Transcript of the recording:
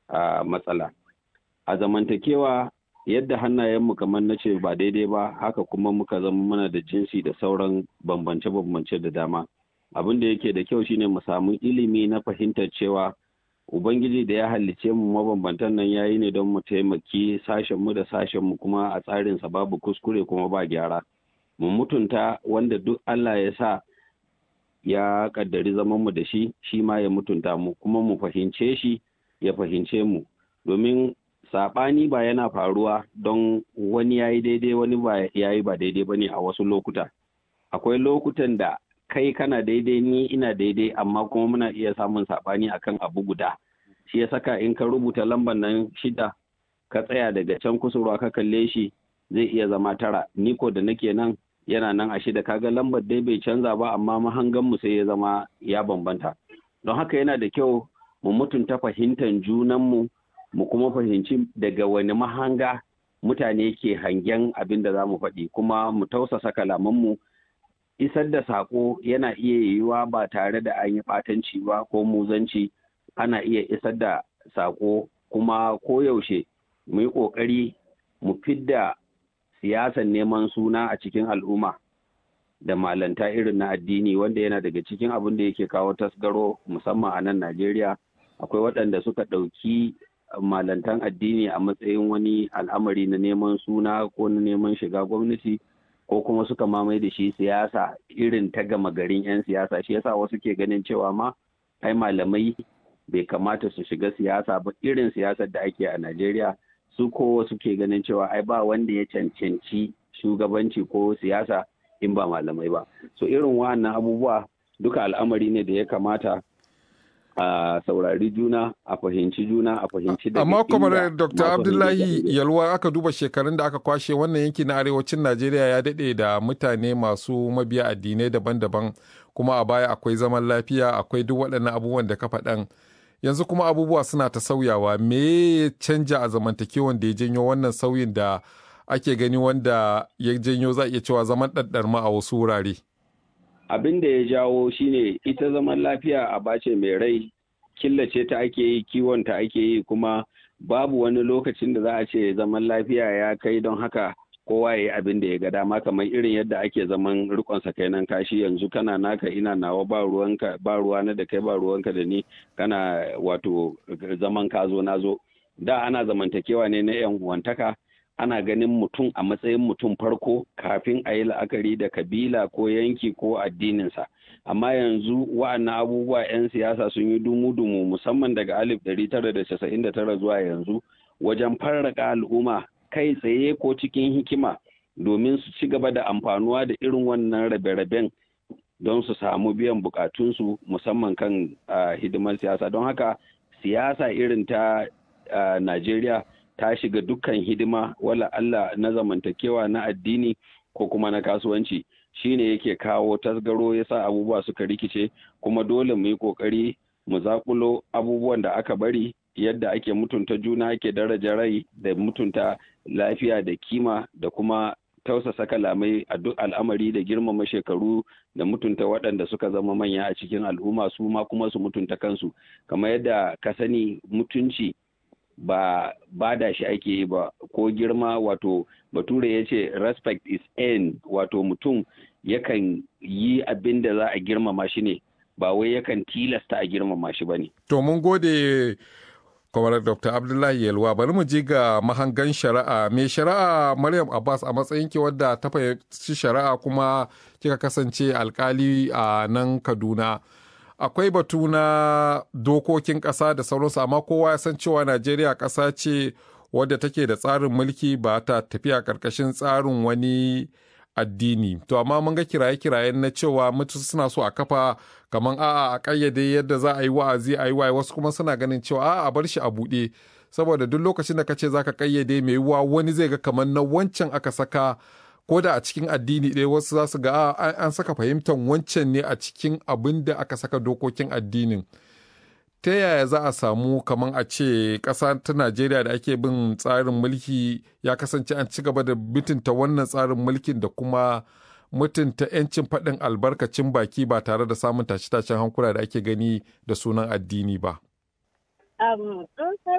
matsala. A zamantakewa yadda hannayenmu kamar na ce ba daidai ba, haka kuma muka zama muna da jinsi da sauran bambance-bambance da dama. Abin da yake da kyau shine mu samu ilimi na fahimtar cewa Ubangiji da ya halicce mu mabambantan nan yayi ne don mu taimaki sashenmu da sashenmu, kuma a tsarinsa babu kuskure kuma ba gyara. Mu mutunta wanda duk Allah ya sa ya kaddari zamanmu da shi, shi ma ya mutunta mu, kuma mu fahimce shi ya fahimce mu. Domin saɓani ba yana faruwa don wani ya yi daidai wani ba ya yi ba daidai ba ne a wasu lokuta. Akwai lokutan da kai kana daidai ni ina daidai, amma kuma muna iya samun saɓani akan abu guda. Shi ya saka in ka rubuta lambar nan 6 ka tsaya daga can kusurwa ka kalle shi zai iya zama 9, ni ko da nake nan yana nan a 6, kaga lambar dai bai canza ba, amma mahangan mu sai ya zama ya bambanta. Don haka yana da kyau mu mutunta fahimtar junanmu, mu kuma fahimci daga wani mahanga mutane ke hangen abin da za mu faɗi, kuma mu tausasa kalamanmu. Isar da saƙo yana iya yiwuwa ba tare da an yi ɓatanci ba ko muzanci. Ana iya isar da saƙo, kuma koyaushe mu yi ƙoƙari mu fidda siyasar neman suna a cikin al'umma da malanta irin na addini, wanda yana daga cikin abin da yake kawo tasgaro musamman a nan Najeriya. Akwai waɗanda suka ɗauki malantan addini a matsayin wani al'amari na neman suna ko na neman shiga gwamnati, ko kuma suka mamaye da shi siyasa irin ta gama garin 'yan siyasa. Shi yasa wasu ke ganin cewa ma ai malamai bai kamata su shiga siyasa ba, irin siyasar da ake a Najeriya. Su ko wasu ke ganin cewa ai ba wanda ya cancanci shugabanci ko siyasa in ba malamai ba. So irin wannan abubuwa duka al'amari ne da ya kamata a saurari juna, a fahimci juna, a fahimci da. Amma kamar Dr. Abdullahi Yalwa, aka duba shekarun da aka kwashe, wannan yanki na arewacin Najeriya ya daɗe da mutane masu mabiya addinai daban-daban, kuma a baya akwai zaman lafiya, akwai duk waɗannan abubuwan da ka faɗan. Yanzu kuma abubuwa suna ta sauyawa. Me ya canja a zamantakewan da ya janyo wannan sauyin da ake gani, wanda ya janyo za a iya cewa zaman ɗaɗɗarma a wasu wurare? Abin da ya jawo shine ita zaman lafiya a bace mai rai, killace ta ake yi, kiwon ta ake yi, kuma babu wani lokacin da za a ce zaman lafiya ya kai don haka kowa ya yi abin da ya ga dama, kamar irin yadda ake zaman rikon sakainan kashi. Yanzu kana naka ina nawa, ba ruwanka ba ruwana da kai, ba ruwanka da ni, kana wato zaman ka zo na zo. Da ana zamantakewa ne na yan uwantaka, ana ganin mutum a matsayin mutum farko kafin a yi la'akari da kabila ko yanki ko addininsa. Amma yanzu wa'annan abubuwa 'yan siyasa sun yi dumu-dumu, musamman daga 1999 zuwa yanzu, wajen farraka al'umma kai tsaye ko cikin hikima, domin su ci gaba da amfanuwa da irin wannan rabe-raben don su samu biyan bukatunsu, musamman kan hidimar siyasa. Don haka siyasa irin ta Najeriya ta shiga dukkan hidima, wala Allah na zamantakewa, na addini ko kuma na kasuwanci. Shine yake kawo tasgaro, yasa abubuwa suka rikice, kuma dole mu yi kokari mu zakulo abubuwan da aka bari, yadda ake mutunta juna, ake daraja rai da mutunta lafiya da kima, da kuma tausasa kalamai a duk al'amari, da girmama shekaru, da mutunta waɗanda suka zama manya a cikin al'umma, su ma kuma su mutunta kansu. Kamar yadda ka sani, mutunci ba da shi ake yi ba, ko girma, wato bature ya ce respect is earned, wato mutum yakan yi abin da za a girmama shi ne, ba wai yakan tilasta a girmama shi ba ne. To mun gode kamar Dr. Abdullahi Yalwa. Bari mu je ga mahangan shari'a. Mai shari'a Maryam Abbas, a matsayin ki wadda ta fahimci shari'a kuma kika kasance alkali a nan Kaduna, akwai batu na dokokin ƙasa da sauransu, amma kowa ya san cewa Najeriya ƙasa ce wadda take da tsarin mulki, ba ta tafiya ƙarƙashin tsarin wani addini. To amma mun ga kiraye-kirayen na cewa mutu suna so a kafa kamar a ƙayyade yadda za a yi wa'azi, a yi waye. Wasu kuma suna ganin cewa a bar shi a buɗe, saboda duk lokacin da ka ce za ka ƙayyade mai yiwuwa wani zai ga kamar na wancan aka saka, ko da a cikin addini ɗaya wasu za su ga an saka fahimtar wancan ne a cikin abin da aka saka dokokin addinin. Ta yaya za a samu kamar a ce ƙasa ta Najeriya da ake bin tsarin mulki ya kasance an ci gaba da mutunta wannan tsarin mulkin da kuma mutunta 'yancin faɗin albarkacin baki ba tare da samun tashe-tashen hankula da ake gani da sunan addini ba?